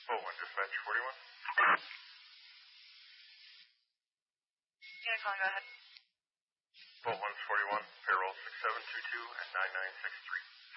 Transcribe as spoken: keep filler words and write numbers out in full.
Oh, one, dispatch forty-one. Yeah, call, go ahead. Oh, one's forty-one, payroll six seven two two and nine nine six three.